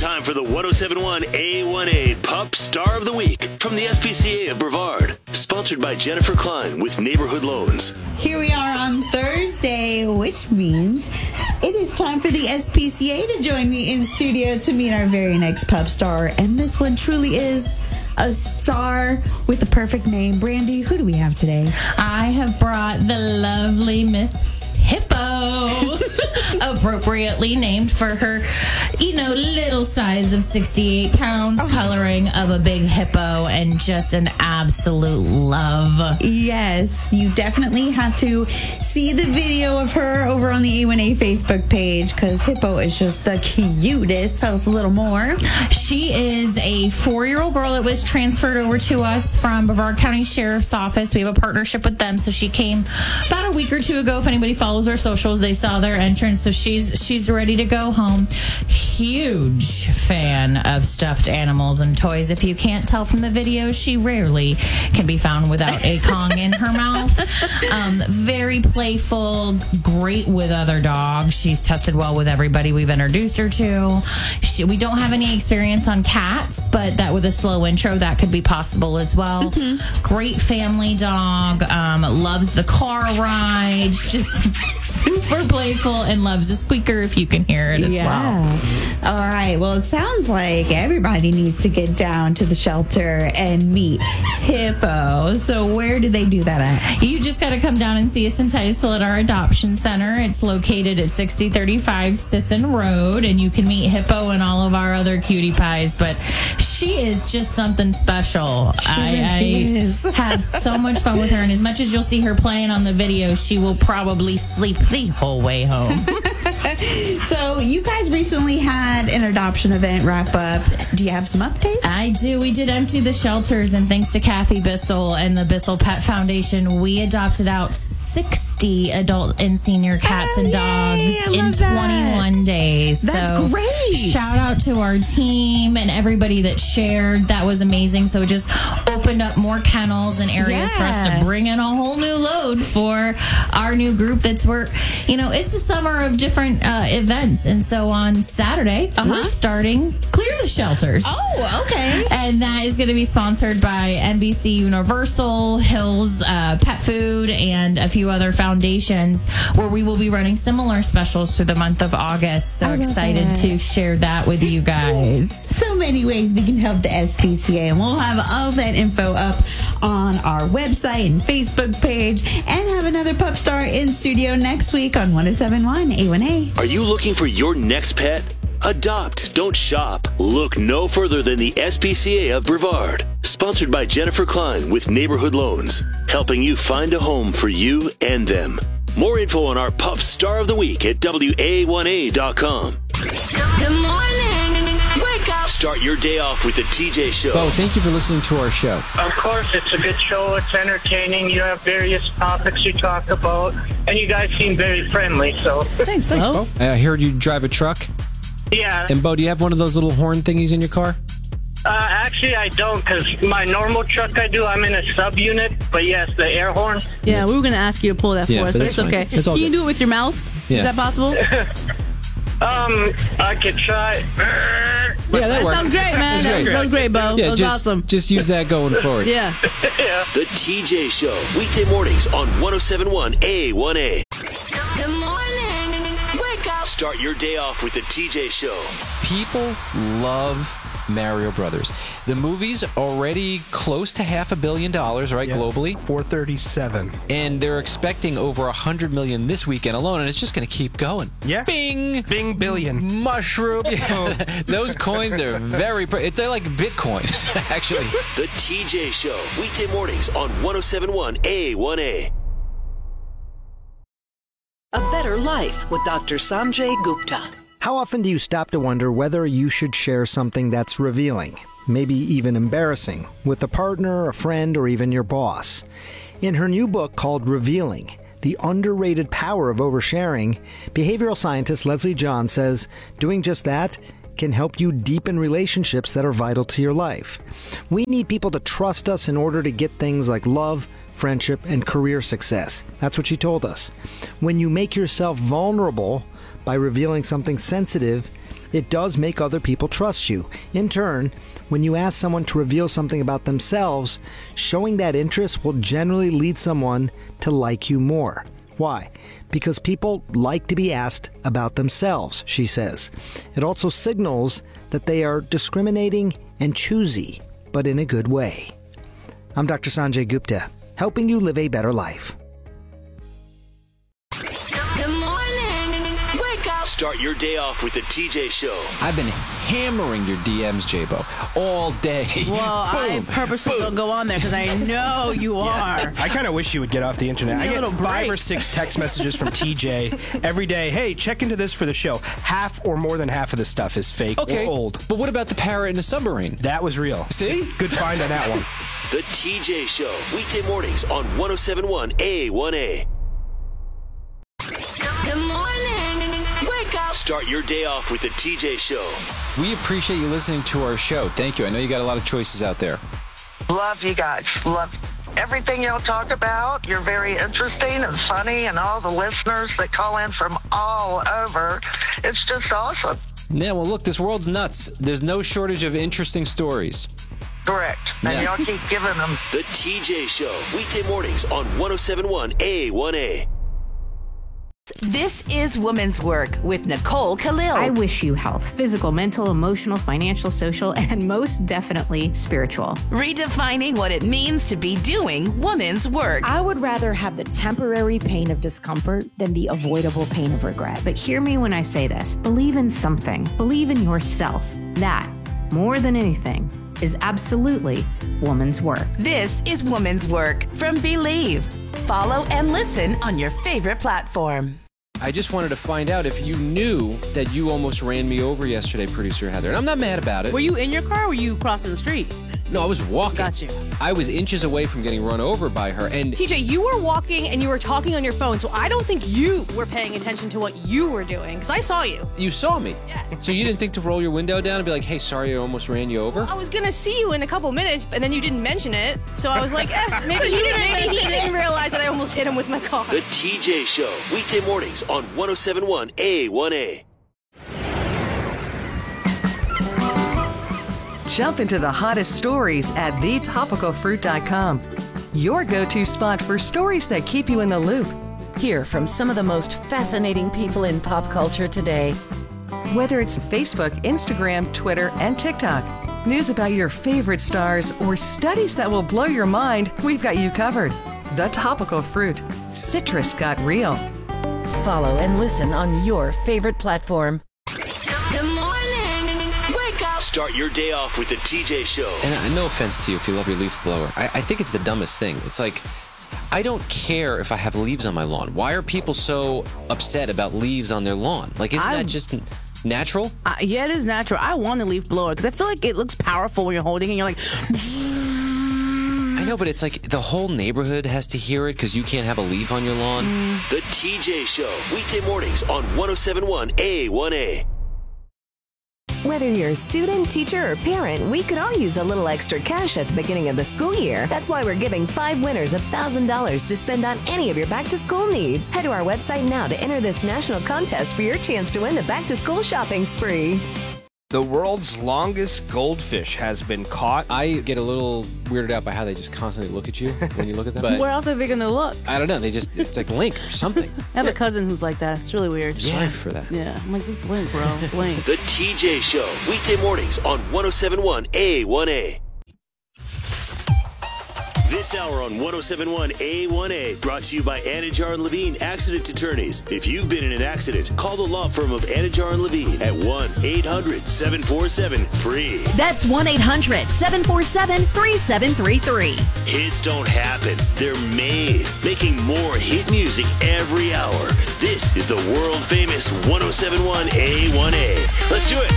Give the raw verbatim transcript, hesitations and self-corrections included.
time for the one oh seven point one A one A Pup Star of the Week from the S P C A of Brevard. Sponsored by Jennifer Klein with Neighborhood Loans. Here we are on Thursday, which means it is time for the S P C A to join me in studio to meet our very next pup star. And this one truly is a star with the perfect name. Brandy, who do we have today? I have brought the lovely Miss Hippo, appropriately named for her, you know, little size of sixty-eight pounds, oh. coloring of a big hippo, and just an absolute love. Yes, you definitely have to see the video of her over on the A one A Facebook page, because Hippo is just the cutest. Tell us a little more. She is a four-year-old girl that was transferred over to us from Brevard County Sheriff's Office. We have a partnership with them, so she came about a week or two ago. If anybody follows our socials, they saw their entrance, so she's she's ready to go home. Huge fan of stuffed animals and toys. If you can't tell from the video, she rarely can be found without a Kong in her mouth. Um, very playful, great with other dogs. She's tested well with everybody we've introduced her to. She, we don't have any experience on cats, but that with a slow intro, that could be possible as well. Mm-hmm. Great family dog. Um, loves the car rides. Just super playful and loves a squeaker if you can hear it as yeah. well. All right. Well, it sounds like everybody needs to get down to the shelter and meet Hippo. So where do they do that at? You just got to come down and see us in Titusville at our adoption center. It's located at sixty thirty-five Sisson Road, and you can meet Hippo and all of our other cutie pies. But she is just something special. She I, is. I have so much fun with her, and as much as you'll see her playing on the video, she will probably sleep the whole way home. So you guys recently had an adoption event wrap up. Do you have some updates? I do. We did empty the shelters, and thanks to Kathy Bissell and the Bissell Pet Foundation, we adopted out sixty adult and senior cats oh, and dogs yay, in twenty-one that. days. That's so great. Shout out to our team and everybody that shared. That was amazing. So it just opened up more kennels and areas yeah. for us to bring in a whole new load for our new group. That's where, you know, it's the summer of different uh, events. And so on Saturday, uh-huh. we're starting Clear the Shelters. Oh, okay. And that is going to be sponsored by N B C Universal, Hills uh, Pet Food, and a few other foundations, where we will be running similar specials through the month of August. So excited that. to share that with you guys. So many ways we can help the S P C A, and we'll have all that info up on our website and Facebook page, and have another pup star in studio next week on one oh seven point one A one A. Are you looking for your next pet? Adopt, don't shop. Look no further than the S P C A of Brevard. Sponsored by Jennifer Klein with Neighborhood Loans, helping you find a home for you and them. More info on our Pup Star of the Week at W A one A dot com. Good morning. Wake up. Start your day off with the T J Show. Bo, thank you for listening to our show. Of course, it's a good show. It's entertaining. You have various topics you talk about, and you guys seem very friendly. So thanks, Bo. Thanks, Bo. I heard you drive a truck. Yeah. And Bo, do you have one of those little horn thingies in your car? Uh, actually, I don't, because my normal truck I do, I'm in a sub-unit. But yes, the air horn. Yeah, we were going to ask you to pull that yeah, for us, but, but it's fine. okay. It's Can you good. do it with your mouth? Yeah. Is that possible? um, I could try. Yeah, that, that works. sounds great, man. That's That, great. was, that was great, Bo. Yeah, that was just, awesome. Just use that going forward. Yeah. Yeah. The T J Show, weekday mornings on one oh seven point one A one A. Good morning. Wake up. Start your day off with the T J Show. People love Mario Brothers. The movie's already close to half a billion dollars, right, yeah, globally? four thirty-seven. And they're expecting over one hundred million this weekend alone, and it's just going to keep going. Yeah. Bing! Bing billion. Mushroom. Yeah. Those coins are very... Pre- they're like Bitcoin, actually. The T J Show, weekday mornings on one oh seven point one A one A. A Better Life with Doctor Sanjay Gupta. How often do you stop to wonder whether you should share something that's revealing, maybe even embarrassing, with a partner, a friend, or even your boss? In her new book called Revealing, The Underrated Power of Oversharing, behavioral scientist Leslie John says doing just that can help you deepen relationships that are vital to your life. We need people to trust us in order to get things like love, friendship, and career success. That's what she told us. When you make yourself vulnerable by revealing something sensitive, It does make other people trust you. In turn, when you ask someone to reveal something about themselves, showing that interest will generally lead someone to like you more. Why? Because people like to be asked about themselves, she says. It also signals that they are discriminating and choosy, but in a good way. I'm Doctor Sanjay Gupta, helping you live a better life. Good morning. Wake up. Start your day off with the T J Show. I've been hammering your D Ms, J-Bo, all day. Well, I purposely don't go on there because I know you are. I kind of wish you would get off the internet. I Need a get little five break. or six text messages from T J every day. Hey, check into this for the show. Half or more than half of the stuff is fake Okay, or old. but what about the parrot in the submarine? That was real. See? Good find on that one. The T J Show, weekday mornings on one oh seven point one A one A. Good morning. Wake up. Start your day off with the T J Show. We appreciate you listening to our show. Thank you. I know you got a lot of choices out there. Love you guys. Love everything y'all talk about. You're very interesting and funny, and all the listeners that call in from all over. It's just awesome. Yeah, well, look, this world's nuts. There's no shortage of interesting stories. Correct. And Yeah. y'all keep giving them. The T J Show, weekday mornings on one oh seven point one A one A. This is Women's Work with Nicole Khalil. I wish you health, physical, mental, emotional, financial, social, and most definitely spiritual. Redefining what it means to be doing women's work. I would rather have the temporary pain of discomfort than the avoidable pain of regret. But hear me when I say this. Believe in something. Believe in yourself. That, more than anything, is absolutely woman's work. This is Women's Work from Believe. Follow and listen on your favorite platform. I just wanted to find out if you knew that you almost ran me over yesterday, producer Heather. And I'm not mad about it. Were you in your car or were you crossing the street? No, I was walking. Got you. I was inches away from getting run over by her. And T J, you were walking and you were talking on your phone, so I don't think you were paying attention to what you were doing, because I saw you. you saw me. Yeah. So you didn't think to roll your window down and be like, hey, sorry, I almost ran you over? I was gonna see you in a couple minutes, and then you didn't mention it, so I was like, eh, maybe he didn't, maybe he didn't realize that I almost hit him with my car. The T J Show, weekday mornings on one oh seven point one A one A. Jump into the hottest stories at the topical fruit dot com. Your go-to spot for stories that keep you in the loop. Hear from some of the most fascinating people in pop culture today. Whether it's Facebook, Instagram, Twitter, and TikTok, news about your favorite stars, or studies that will blow your mind, we've got you covered. The Topical Fruit. Citrus got real. Follow and listen on your favorite platform. Good morning. Wake up. Start your day off with the T J Show. And uh, no offense to you if you love your leaf blower. I, I think it's the dumbest thing. It's like, I don't care if I have leaves on my lawn. Why are people so upset about leaves on their lawn? Like, isn't I'm- that just natural? Uh, yeah, it is natural. I want a leaf blower because I feel like it looks powerful when you're holding it and you're like, I know, but it's like the whole neighborhood has to hear it because you can't have a leaf on your lawn. The T J Show, weekday mornings on one oh seven point one A one A. Whether you're a student, teacher, or parent, we could all use a little extra cash at the beginning of the school year. That's why we're giving five winners one thousand dollars to spend on any of your back-to-school needs. Head to our website now to enter this national contest for your chance to win the back-to-school shopping spree. The world's longest goldfish has been caught. I get a little weirded out by how they just constantly look at you when you look at them. But where else are they going to look? I don't know. They just, it's like blink or something. I have a cousin who's like that. It's really weird. Sorry for that. Yeah, I'm like, just blink, bro. Blink. The T J Show, weekday mornings on one oh seven point one A one A. This hour on one oh seven point one A one A, brought to you by Anajar and Levine Accident Attorneys. If you've been in an accident, call the law firm of Anajar and Levine at one eight hundred seven four seven FREE. That's one eight hundred seven four seven three seven three three. Hits don't happen, they're made. Making more hit music every hour. This is the world famous one oh seven point one A one A. Let's do it.